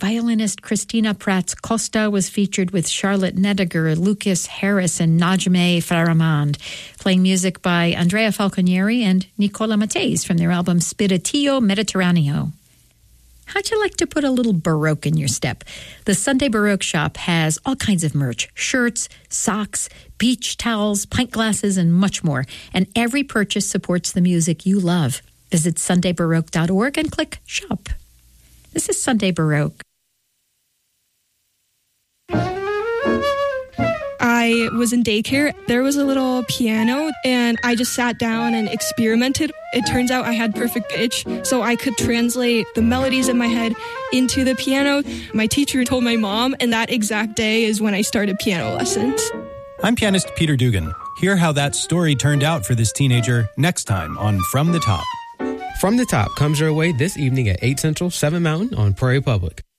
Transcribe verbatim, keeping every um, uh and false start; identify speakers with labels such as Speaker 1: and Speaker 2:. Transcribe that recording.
Speaker 1: Violinist Christina Prats Costa was featured with Charlotte Nediger, Lucas Harris, and Najmeh Faramand, playing music by Andrea Falconieri and Nicola Matteis from their album Spiritillo Mediterraneo. How'd you like to put a little Baroque in your step? The Sunday Baroque shop has all kinds of merch, shirts, socks, beach towels, pint glasses, and much more. And every purchase supports the music you love. Visit sunday baroque dot org and click shop. This is Sunday Baroque.
Speaker 2: I was in daycare. There was a little piano, and I just sat down and experimented. It turns out I had perfect pitch, so I could translate the melodies in my head into the piano. My teacher told my mom, and that exact day is when I started piano lessons.
Speaker 3: I'm pianist Peter Dugan. Hear how that story turned out for this teenager next time on From the Top.
Speaker 4: From the Top comes your way this evening at eight Central, seven Mountain on Prairie Public.